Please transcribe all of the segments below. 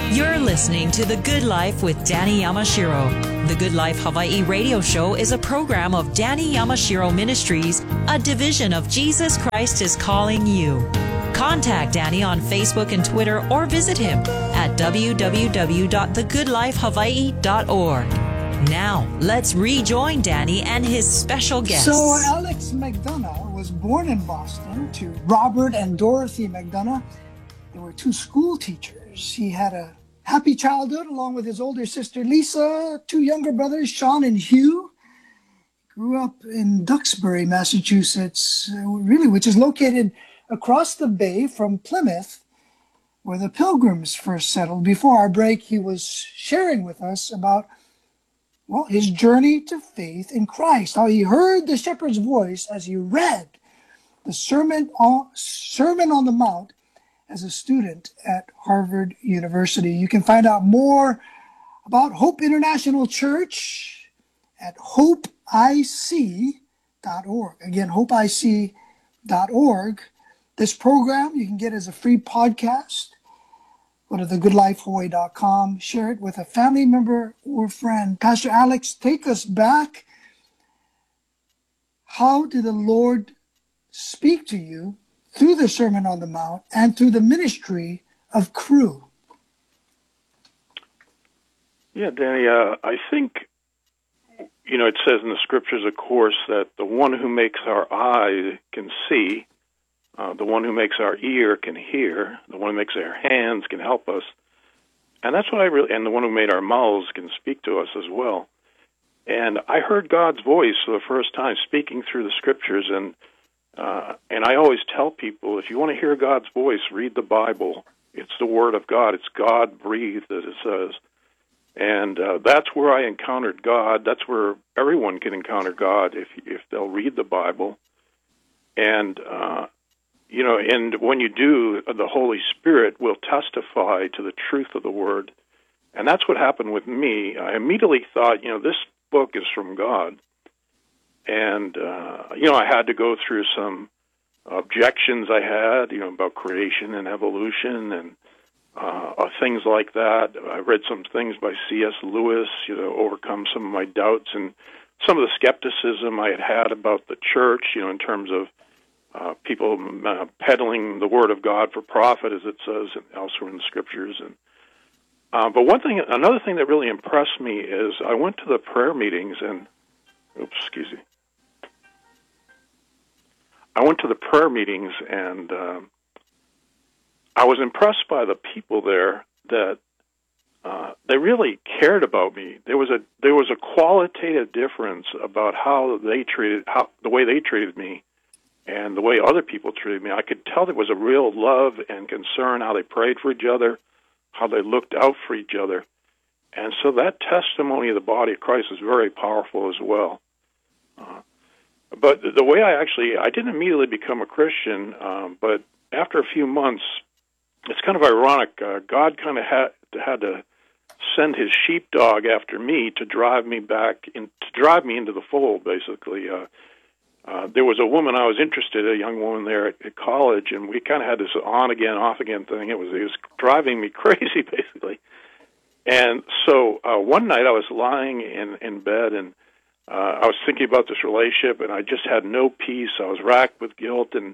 You're listening to The Good Life with Danny Yamashiro. The Good Life Hawaii radio show is a program of Danny Yamashiro Ministries, a division of Jesus Christ is Calling You. Contact Danny on Facebook and Twitter or visit him at www.thegoodlifehawaii.org. Now, let's rejoin Danny and his special guests. So Alex McDonough was born in Boston to Robert and Dorothy McDonough. They were two school teachers. He had a happy childhood along with his older sister Lisa, two younger brothers, Sean and Hugh. Grew up in Duxbury, Massachusetts, which is located across the bay from Plymouth, where the Pilgrims first settled. Before our break, he was sharing with us about his journey to faith in Christ, how he heard the shepherd's voice as he read the Sermon on the Mount as a student at Harvard University. You can find out more about Hope International Church at hopeic.org. Again, hopeic.org. This program you can get as a free podcast. Go to thegoodlifehawaii.com, share it with a family member or friend. Pastor Alex, take us back. How did the Lord speak to you through the Sermon on the Mount and through the ministry of Cru? Yeah, Danny, I think, it says in the scriptures, of course, that the one who makes our eye can see, the one who makes our ear can hear, the one who makes our hands can help us. And that's what and the one who made our mouths can speak to us as well. And I heard God's voice for the first time speaking through the scriptures, and I always tell people, if you want to hear God's voice, read the Bible. It's the Word of God. It's God-breathed, as it says. And that's where I encountered God. That's where everyone can encounter God if they'll read the Bible. And, and when you do, the Holy Spirit will testify to the truth of the Word. And that's what happened with me. I immediately thought, this book is from God. And, I had to go through some objections I had, about creation and evolution and things like that. I read some things by C.S. Lewis, overcome some of my doubts and some of the skepticism I had about the church, in terms of people peddling the Word of God for profit, as it says elsewhere in the Scriptures. And but another thing that really impressed me is I went to the prayer meetings and, I went to the prayer meetings, and I was impressed by the people there that they really cared about me. There was a qualitative difference about the way they treated me, and the way other people treated me. I could tell there was a real love and concern, how they prayed for each other, how they looked out for each other. And so that testimony of the body of Christ is very powerful as well. But the way I didn't immediately become a Christian, but after a few months, it's kind of ironic. God kind of had to send his sheepdog after me to drive me into the fold, basically. There was a woman I was interested in, a young woman there at college, and we kind of had this on-again, off-again thing. It was driving me crazy, basically. And so one night I was lying in bed, and I was thinking about this relationship, and I just had no peace. I was racked with guilt, and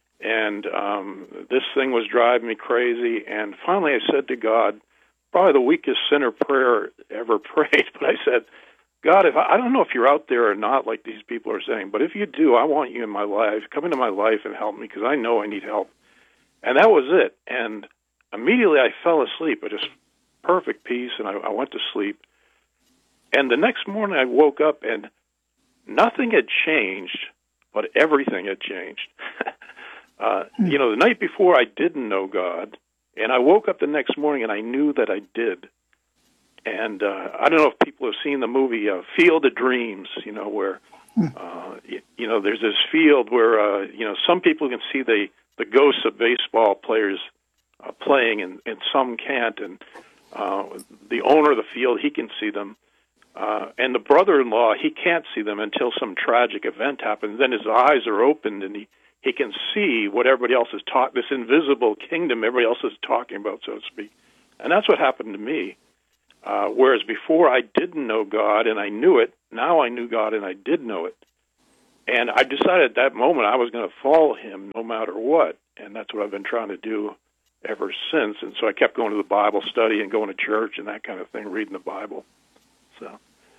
this thing was driving me crazy. And finally I said to God, probably the weakest sinner prayer ever prayed, but I said, God, I don't know if you're out there or not, like these people are saying, but if you do, I want you in my life. Come into my life and help me, because I know I need help. And that was it. And immediately I fell asleep at just perfect peace, and I went to sleep. And the next morning I woke up, and nothing had changed, but everything had changed. The night before I didn't know God, and I woke up the next morning and I knew that I did. And I don't know if people have seen the movie Field of Dreams, where, there's this field where, some people can see the ghosts of baseball players playing, and some can't. And the owner of the field, he can see them. And the brother-in-law, he can't see them until some tragic event happens. Then his eyes are opened, and he can see what everybody else is talking, this invisible kingdom everybody else is talking about, so to speak. And that's what happened to me. Whereas before I didn't know God and I knew it, now I knew God and I did know it. And I decided at that moment I was going to follow him no matter what. And that's what I've been trying to do ever since. And so I kept going to the Bible study and going to church and that kind of thing, reading the Bible. So,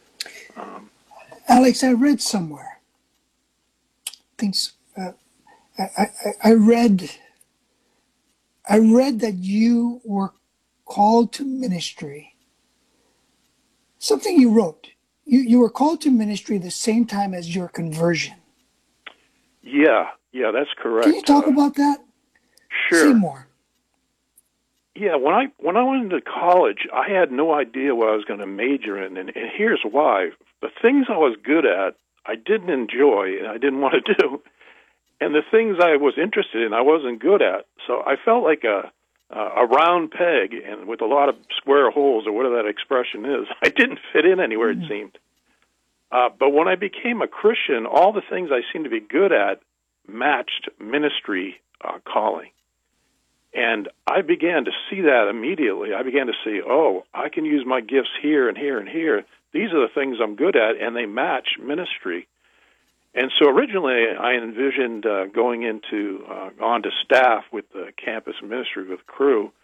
Alex, I read somewhere. I read that you were called to ministry. Something you wrote. You were called to ministry the same time as your conversion. Yeah, that's correct. Can you talk about that? Sure. Say more. Yeah, when I went into college, I had no idea what I was going to major in, and here's why. The things I was good at, I didn't enjoy, and I didn't want to do. And the things I was interested in, I wasn't good at. So I felt like a round peg and with a lot of square holes, or whatever that expression is. I didn't fit in anywhere, it seemed. But when I became a Christian, all the things I seemed to be good at matched ministry calling. And I began to see that immediately. I began to see, I can use my gifts here and here and here. These are the things I'm good at, and they match ministry. And so originally I envisioned going onto staff with the campus ministry with Cru,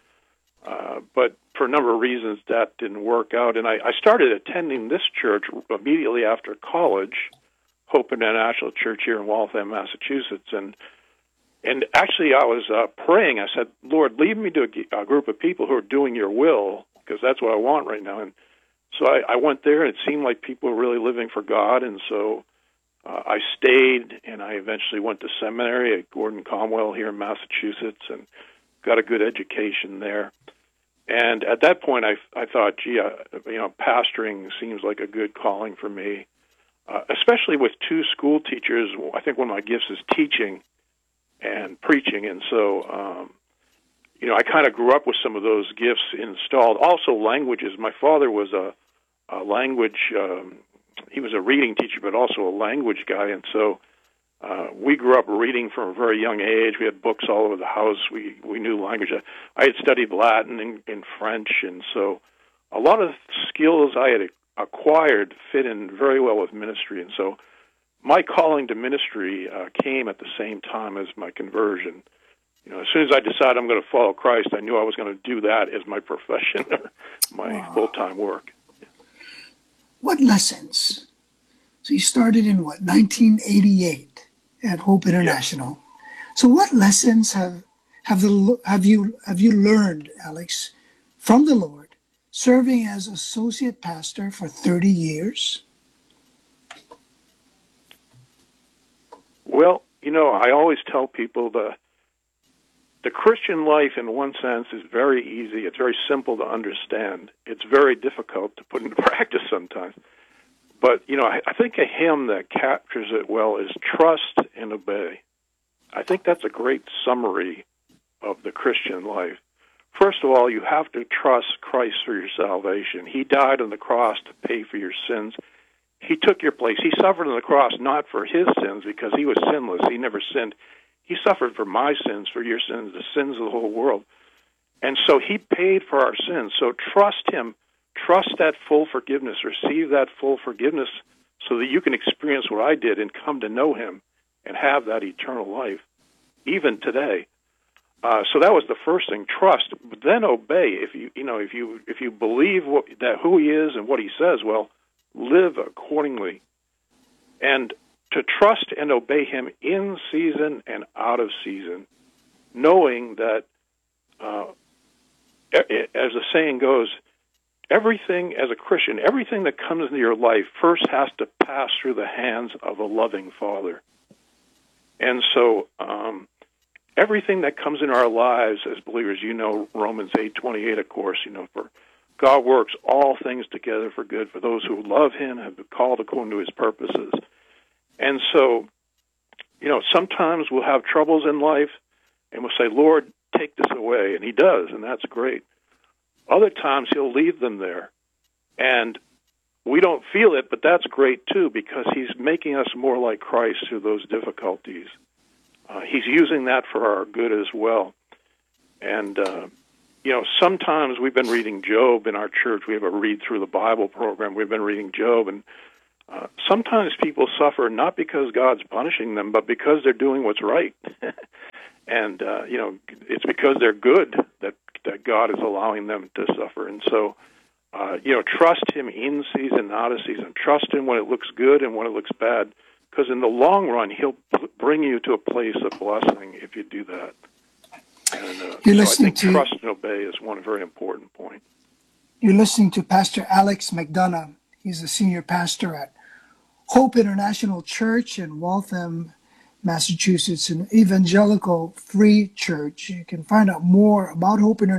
but for a number of reasons that didn't work out. And I started attending this church immediately after college, Hope International Church here in Waltham, Massachusetts. And actually I was praying. I said, Lord, lead me to a group of people who are doing your will, because that's what I want right now. And so I went there, and it seemed like people were really living for God, and so I stayed, and I eventually went to seminary at Gordon Conwell here in Massachusetts and got a good education there. And at that point, I thought, pastoring seems like a good calling for me, especially with two school teachers. I think one of my gifts is teaching and preaching, and so, I kind of grew up with some of those gifts installed. Also, languages. My father was a language he was a reading teacher, but also a language guy, and so we grew up reading from a very young age. We had books all over the house. We knew language. I had studied Latin and French, and so a lot of skills I had acquired fit in very well with ministry. And so my calling to ministry came at the same time as my conversion. As soon as I decided I'm going to follow Christ, I knew I was going to do that as my profession or my full-time work. What lessons? So you started in 1988 at Hope International. Yeah. So what lessons have you learned, Alex, from the Lord, serving as associate pastor for 30 years? Well, I always tell people the Christian life, in one sense, is very easy. It's very simple to understand. It's very difficult to put into practice sometimes. But, I think a hymn that captures it well is Trust and Obey. I think that's a great summary of the Christian life. First of all, you have to trust Christ for your salvation. He died on the cross to pay for your sins. He took your place. He suffered on the cross not for his sins, because he was sinless. He never sinned. He suffered for my sins, for your sins, the sins of the whole world. And so he paid for our sins. So trust him. Trust that full forgiveness. Receive that full forgiveness so that you can experience what I did and come to know him and have that eternal life, even today. So that was the first thing, trust. But then obey. If you believe who he is and what he says, well, live accordingly. And to trust and obey him in season and out of season, knowing that, as the saying goes, everything, as a Christian, everything that comes into your life first has to pass through the hands of a loving Father. And so everything that comes in our lives as believers, Romans 8:28, of course, for God works all things together for good for those who love him, have been called according to his purposes. And so, sometimes we'll have troubles in life, and we'll say, Lord, take this away, and he does, and that's great. Other times he'll leave them there, and we don't feel it, but that's great too, because he's making us more like Christ through those difficulties. He's using that for our good as well. And, sometimes we've been reading Job in our church. We have a read through the Bible program. We've been reading Job, and sometimes people suffer not because God's punishing them, but because they're doing what's right. And, it's because they're good that God is allowing them to suffer. And so, trust Him in season, out of season. Trust Him when it looks good and when it looks bad, because in the long run, He'll bring you to a place of blessing if you do that. And I think trust and obey is one very important point. You're listening to Pastor Alex McDonough. He's a senior pastor at Hope International Church in Waltham, Massachusetts, an evangelical free church. You can find out more about Hope International